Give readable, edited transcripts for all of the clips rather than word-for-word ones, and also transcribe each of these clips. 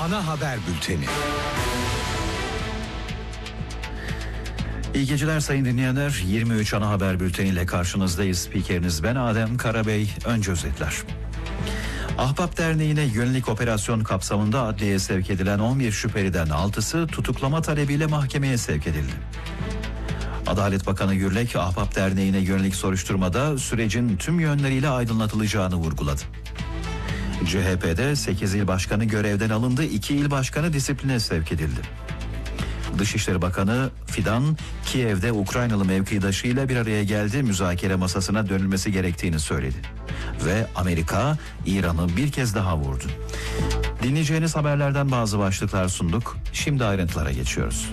ana haber bülteni. İyi geceler sayın dinleyenler. 23 ana haber bülteniyle karşınızdayız. Spikeriniz ben Adem Karabey. Önce özetler. Ahbap Derneği'ne yönelik operasyon kapsamında adliyeye sevk edilen 11 şüpheliden 6'sı tutuklama talebiyle mahkemeye sevk edildi. Adalet Bakanı Gürlek, Ahbap Derneği'ne yönelik soruşturmada sürecin tüm yönleriyle aydınlatılacağını vurguladı. CHP'de 8 il başkanı görevden alındı, 2 il başkanı disipline sevk edildi. Dışişleri Bakanı Fidan, Kiev'de Ukraynalı mevkidaşıyla bir araya geldi, müzakere masasına dönülmesi gerektiğini söyledi. Ve Amerika, İran'ı bir kez daha vurdu. Dinleyeceğiniz haberlerden bazı başlıklar sunduk, şimdi ayrıntılara geçiyoruz.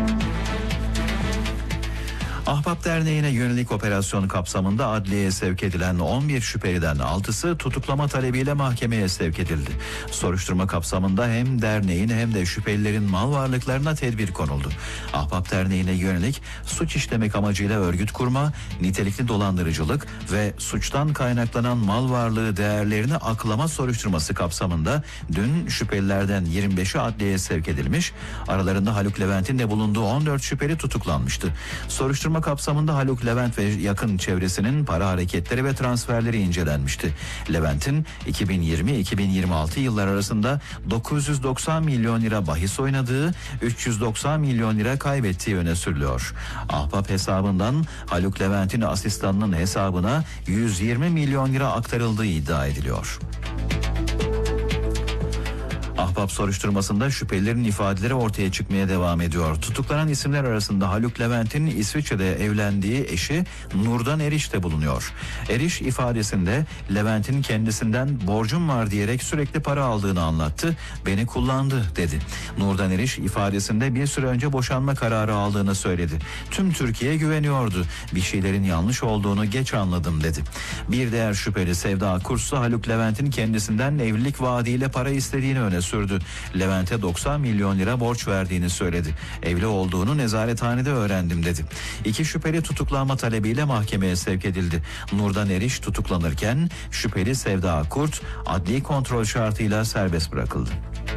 Ahbap Derneği'ne yönelik operasyon kapsamında adliyeye sevk edilen 11 şüpheliden 6'sı tutuklama talebiyle mahkemeye sevk edildi. Soruşturma kapsamında hem derneğin hem de şüphelilerin mal varlıklarına tedbir konuldu. Ahbap Derneği'ne yönelik suç işlemek amacıyla örgüt kurma, nitelikli dolandırıcılık ve suçtan kaynaklanan mal varlığı değerlerini aklama soruşturması kapsamında dün şüphelilerden 25'i adliyeye sevk edilmiş, aralarında Haluk Levent'in de bulunduğu 14 şüpheli tutuklanmıştı. Soruşturma kapsamında Haluk Levent ve yakın çevresinin para hareketleri ve transferleri incelenmişti. Levent'in 2020-2026 yıllar arasında 990 milyon lira bahis oynadığı, 390 milyon lira kaybettiği öne sürülüyor. Ahbap hesabından Haluk Levent'in asistanının hesabına 120 milyon lira aktarıldığı iddia ediliyor. Ahbap soruşturmasında şüphelilerin ifadeleri ortaya çıkmaya devam ediyor. Tutuklanan isimler arasında Haluk Levent'in İsviçre'de evlendiği eşi Nurdan Eriş de bulunuyor. Eriş ifadesinde Levent'in kendisinden borcum var diyerek sürekli para aldığını anlattı. Beni kullandı dedi. Nurdan Eriş ifadesinde bir süre önce boşanma kararı aldığını söyledi. Tüm Türkiye güveniyordu. Bir şeylerin yanlış olduğunu geç anladım dedi. Bir diğer şüpheli Sevda Akurs Haluk Levent'in kendisinden evlilik vaadiyle para istediğini öne sürdü. Levent'e 90 milyon lira borç verdiğini söyledi. Evli olduğunu nezarethanede öğrendim dedi. 2 şüpheli tutuklanma talebiyle mahkemeye sevk edildi. Nurdan Eriş tutuklanırken şüpheli Sevda Akurt adli kontrol şartıyla serbest bırakıldı.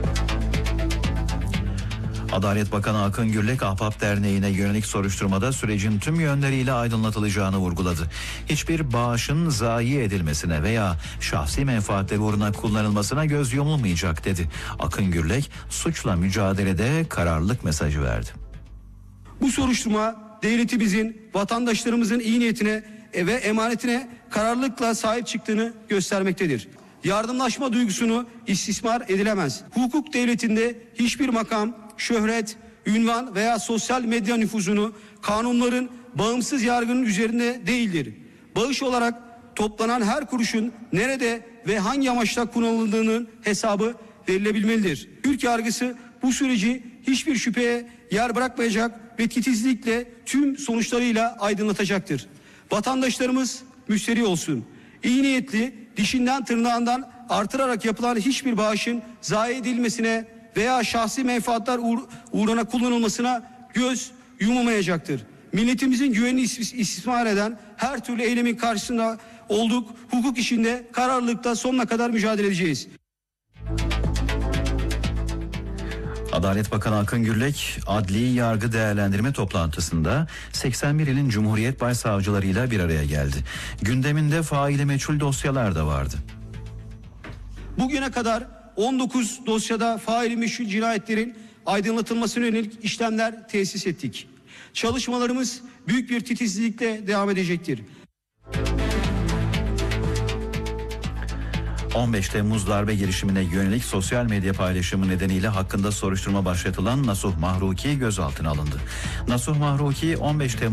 Adalet Bakanı Akın Gürlek, Ahbap Derneği'ne yönelik soruşturmada sürecin tüm yönleriyle aydınlatılacağını vurguladı. Hiçbir bağışın zayi edilmesine veya şahsi menfaatleri uğruna kullanılmasına göz yumulmayacak dedi. Akın Gürlek, suçla mücadelede kararlılık mesajı verdi. Bu soruşturma devletimizin, vatandaşlarımızın iyi niyetine ve emanetine kararlılıkla sahip çıktığını göstermektedir. Yardımlaşma duygusunu istismar edilemez. Hukuk devletinde hiçbir makam, şöhret, ünvan veya sosyal medya nüfuzunu kanunların bağımsız yargının üzerinde değildir. Bağış olarak toplanan her kuruşun nerede ve hangi amaçla kullanıldığının hesabı verilebilmelidir. Türk yargısı bu süreci hiçbir şüpheye yer bırakmayacak ve titizlikle tüm sonuçlarıyla aydınlatacaktır. Vatandaşlarımız müşteri olsun. İyi niyetli, dişinden tırnağından artırarak yapılan hiçbir bağışın zayi edilmesine veya şahsi menfaatler uğruna kullanılmasına göz yumulmayacaktır. Milletimizin güvenini istismar eden her türlü eylemin karşısında olduk. Hukuk işinde kararlılıkla sonuna kadar mücadele edeceğiz. Adalet Bakanı Akın Gürlek, adli yargı değerlendirme toplantısında 81 ilin Cumhuriyet Başsavcılarıyla bir araya geldi. Gündeminde faili meçhul dosyalar da vardı. Bugüne kadar 19 dosyada faili meçhul cinayetlerin aydınlatılmasına yönelik işlemler tesis ettik. Çalışmalarımız büyük bir titizlikle devam edecektir. 15 Temmuz darbe girişimine yönelik sosyal medya paylaşımı nedeniyle hakkında soruşturma başlatılan Nasuh Mahruki gözaltına alındı. Nasuh Mahruki 15 Temmuz